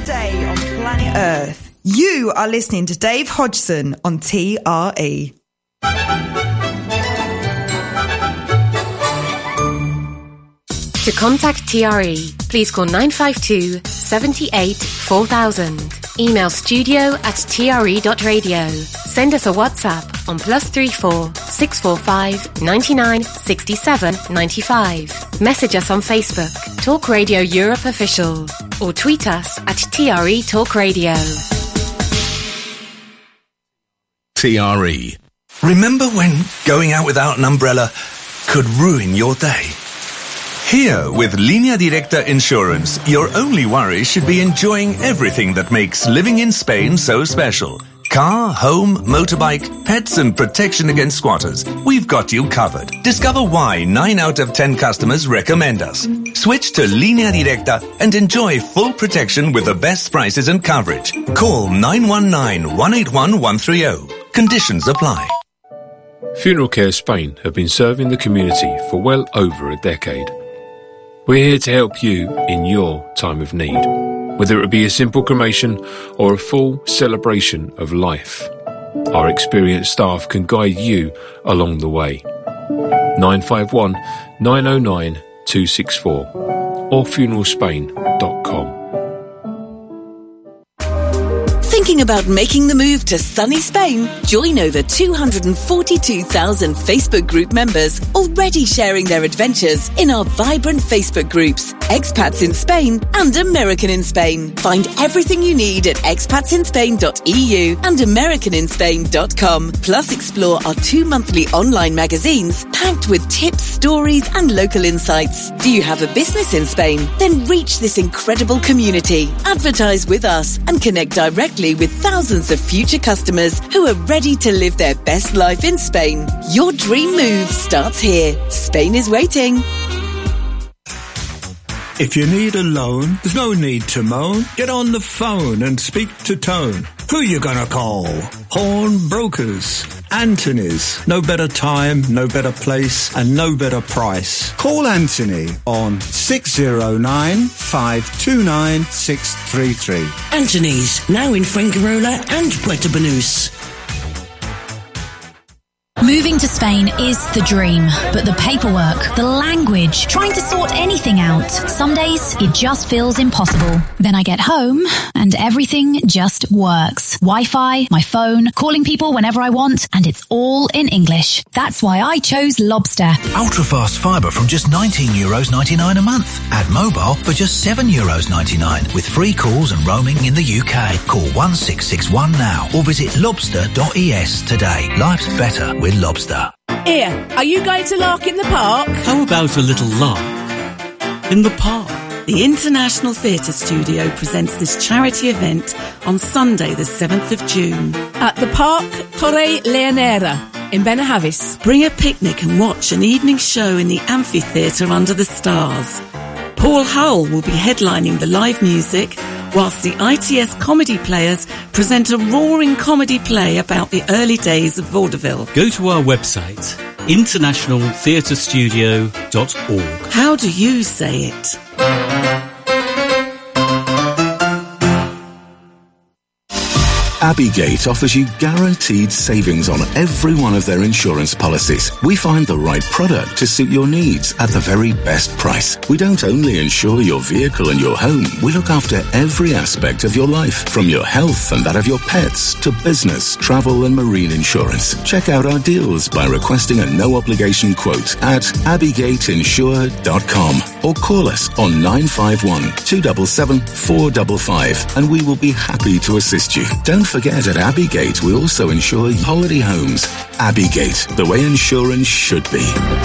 day on planet Earth. You are listening to Dave Hodgson on TRE. To contact TRE, please call 952 78 4000. Email studio@tre.radio. Send us a WhatsApp on +34 645 99 67 95. Message us on Facebook, Talk Radio Europe Official, or tweet us at TRE Talk Radio. TRE. Remember when going out without an umbrella could ruin your day? Here, with Línea Directa Insurance, your only worry should be enjoying everything that makes living in Spain so special. Car, home, motorbike, pets and protection against squatters. We've got you covered. Discover why 9 out of 10 customers recommend us. Switch to Línea Directa and enjoy full protection with the best prices and coverage. Call 919-181-130. Conditions apply. Funeral Care Spain have been serving the community for well over a decade. We're here to help you in your time of need, whether it be a simple cremation or a full celebration of life. Our experienced staff can guide you along the way. 951 909 264 or funeralspain.com. Thinking about making the move to sunny Spain? Join over 242,000 Facebook group members already sharing their adventures in our vibrant Facebook groups, Expats in Spain and American in Spain. Find everything you need at expatsinspain.eu and americaninspain.com. Plus explore our 2 monthly online magazines packed with tips, stories and local insights. Do you have a business in Spain? Then reach this incredible community. Advertise with us and connect directly with thousands of future customers who are ready to live their best life in Spain. Your dream move starts here. Spain is waiting. If you need a loan, there's no need to moan. Get on the phone and speak to Tone. Who you gonna call? Horn Brokers. Anthony's. No better time, no better place, and no better price. Call Anthony on 609-529-633. Anthony's, now in Fuengirola and Puerto Banús. Moving to Spain is the dream, but the paperwork, the language, trying to sort anything out. Some days it just feels impossible. Then I get home and everything just works. Wi-Fi, my phone, calling people whenever I want, and it's all in English. That's why I chose Lobster. Ultra-fast fibre from just €19.99 a month. Add mobile for just €7.99 with free calls and roaming in the UK. Call 1661 now or visit lobster.es today. Life's better with Lobster. Here, are you going to lark in the park? How about a little lark in the park? The International Theatre Studio presents this charity event on Sunday the 7th of June. At the Park Torre Leonera in Benahavis. Bring a picnic and watch an evening show in the amphitheatre under the stars. Paul Hull will be headlining the live music, whilst the ITS Comedy Players present a roaring comedy play about the early days of vaudeville. Go to our website, internationaltheatrestudio.org. How do you say it? Abbeygate offers you guaranteed savings on every one of their insurance policies. We find the right product to suit your needs at the very best price. We don't only insure your vehicle and your home, we look after every aspect of your life, from your health and that of your pets to business, travel and marine insurance. Check out our deals by requesting a no-obligation quote at abbeygateinsure.com or call us on 951 277 455 and we will be happy to assist you. Don't forget, at Abbeygate we also insure holiday homes. Abbeygate, the way insurance should be.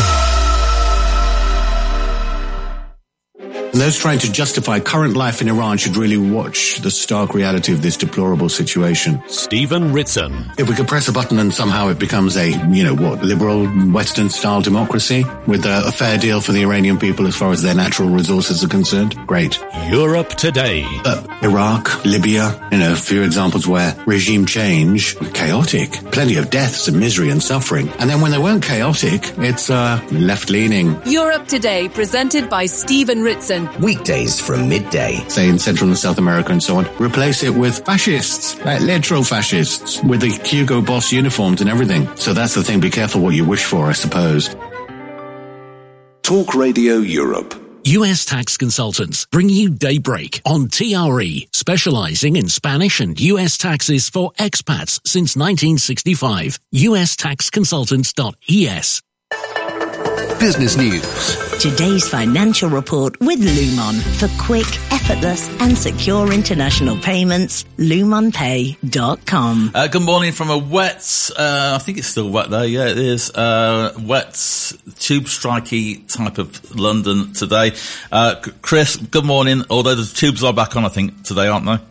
And those trying to justify current life in Iran should really watch the stark reality of this deplorable situation. Stephen Ritson. If we could press a button and somehow it becomes a, liberal, Western-style democracy with a fair deal for the Iranian people as far as their natural resources are concerned, great. Europe Today. Iraq, Libya, a few examples where regime change, chaotic, plenty of deaths and misery and suffering. And then when they weren't chaotic, it's left-leaning. Europe Today, presented by Stephen Ritson. weekdays from midday. Say in Central and South America and so on. Replace it with fascists, like literal fascists, with the Hugo Boss uniforms and everything. So that's the thing. Be careful what you wish for, I suppose. Talk Radio Europe. US Tax Consultants bring you Daybreak on TRE, specializing in Spanish and US taxes for expats since 1965. USTaxConsultants.es. Business News. Today's financial report with Lumon. For quick, effortless and secure international payments, LumonPay.com. Good morning from a wet, I think it's still wet there, yeah it is, wet, tube strikey type of London today. Chris, good morning, although the tubes are back on I think today, aren't they?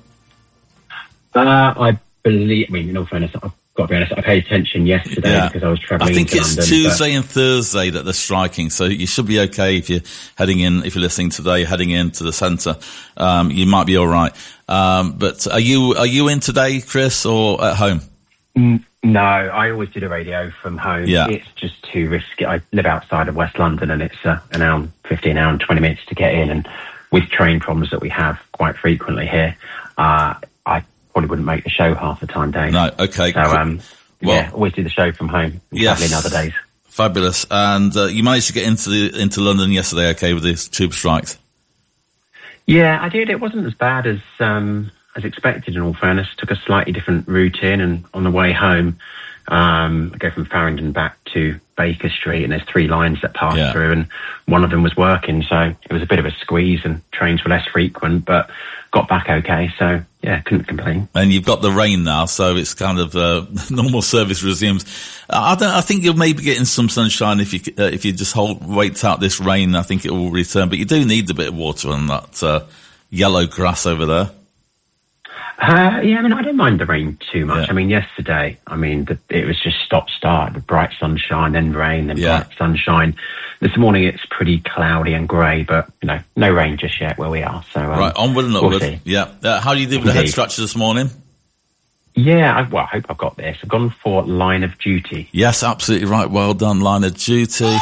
I believe, in all fairness, I've got to be honest, I paid attention yesterday because I was travelling. I think into it's London, Tuesday and Thursday that they're striking, so you should be okay if you're heading in. If you're listening today, heading into the centre, you might be all right. But are you in today, Chris, or at home? No, I always do the radio from home. Yeah. It's just too risky. I live outside of West London, and it's an hour, 15 hour and 20 minutes to get in. And with train problems that we have quite frequently here, I probably wouldn't make the show half the time, Dave. No, okay. So, always do the show from home. Yes. Travelling other days. Fabulous. And you managed to get into London yesterday, okay, with these tube strikes? Yeah, I did. It wasn't as bad as expected, in all fairness. Took a slightly different route in, and on the way home, I go from Farringdon back to Baker Street, and there's 3 lines that pass through, and one of them was working, so it was a bit of a squeeze, and trains were less frequent, but got back okay, so yeah, couldn't complain. And you've got the rain now, so it's kind of normal service resumes. I think you'll maybe get in some sunshine if you just wait out this rain. I think it will return, but you do need a bit of water on that yellow grass over there. I don't mind the rain too much. Yeah. Yesterday, it was just stop-start, the bright sunshine, then rain, then bright sunshine. This morning it's pretty cloudy and grey, but, no rain just yet where we are. So right, onward and upward. We'll yeah. How do you do with the head scratcher this morning? Yeah, I hope I've got this. I've gone for Line of Duty. Yes, absolutely right. Well done, Line of Duty.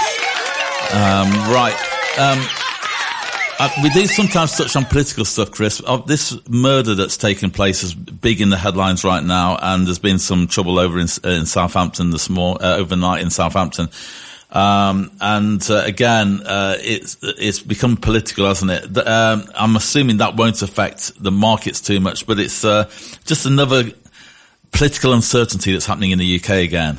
We do sometimes touch on political stuff, Chris. This murder that's taken place is big in the headlines right now, and there's been some trouble over in Southampton overnight in Southampton. Again, it's become political, hasn't it? I'm assuming that won't affect the markets too much, but it's just another political uncertainty that's happening in the UK again.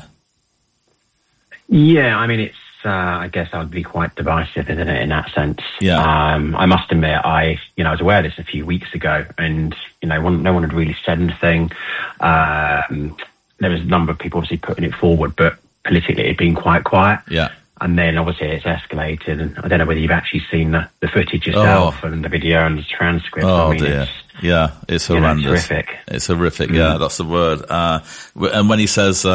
Yeah, it's I guess I would be quite divisive, isn't it, in that sense? Yeah. I must admit, I was aware of this a few weeks ago, and no one had really said anything. There was a number of people obviously putting it forward, but politically it had been quite quiet. Yeah. And then obviously it's escalated, and I don't know whether you've actually seen the footage yourself and the video and the transcript. Oh dear. It's horrendous. It's horrific. It's horrific. Yeah, that's the word. And when he says,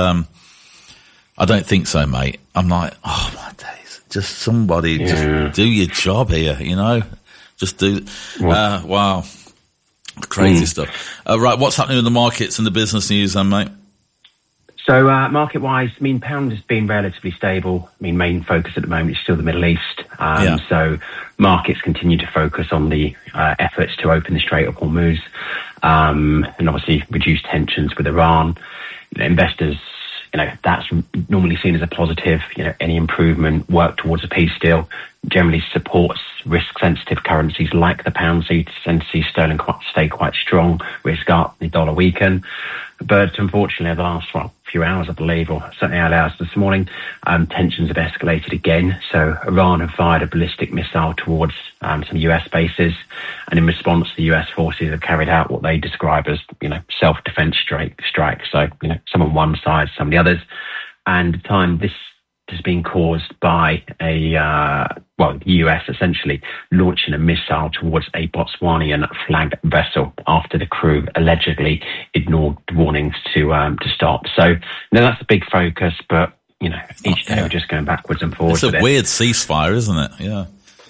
I don't think so, mate. I'm like, oh my days. Just somebody, just do your job here, Just do. Wow. Crazy stuff. Right, what's happening with the markets and the business news then, mate? So, market-wise, pound has been relatively stable. main focus at the moment is still the Middle East. So markets continue to focus on the efforts to open the Strait of Hormuz, and obviously reduce tensions with Iran. Investors, that's normally seen as a positive. Any improvement, work towards a peace deal, generally supports risk-sensitive currencies like the pound. So you tend to see sterling stay quite strong, risk up, the dollar weaken. But unfortunately, the last few hours, I believe, or certainly early hours this morning, tensions have escalated again. So Iran have fired a ballistic missile towards some US bases, and in response, the US forces have carried out what they describe as, self-defense strikes. So, some on one side, some on the others. And at the time, this has been caused by the US essentially launching a missile towards a Botswanian flagged vessel after the crew allegedly ignored warnings to stop. So that's a big focus, but each day we're just going backwards and forwards. It's a weird ceasefire, isn't it? Yeah.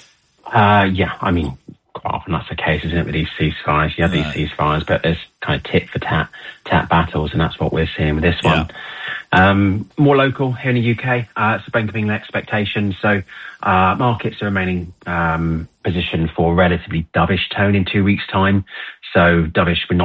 Quite often that's the case, isn't it, with these ceasefires? These ceasefires, but there's kind of tit for tat battles, and that's what we're seeing with this one. More local here in the UK, it's the Bank of England expectations. So markets are remaining positioned for relatively dovish tone in 2 weeks' time. So dovish, we're not